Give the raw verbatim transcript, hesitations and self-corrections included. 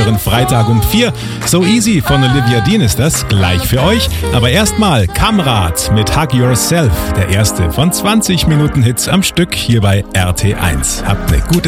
euren Freitag um vier. So Easy von Olivia Dean ist das, gleich für euch. Aber erstmal Kamrat mit Hug Yourself, der erste von zwanzig Minuten Hits am Stück hier bei R T eins. Habt eine gute